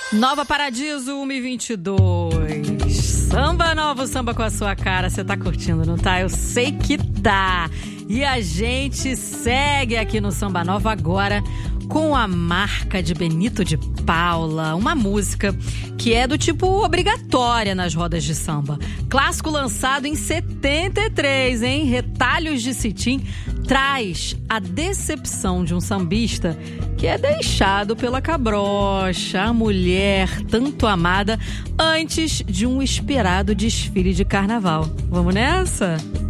Nova Paradiso 1:22. Samba novo, samba com a sua cara. Você tá curtindo, não tá? Eu sei que tá. E a gente segue aqui no Samba Nova agora com a marca de Benito de Paula, uma música que é do tipo obrigatória nas rodas de samba. Clássico lançado em 73, hein? Retalhos de Cetim traz a decepção de um sambista que é deixado pela cabrocha, a mulher tanto amada, antes de um esperado desfile de carnaval. Vamos nessa?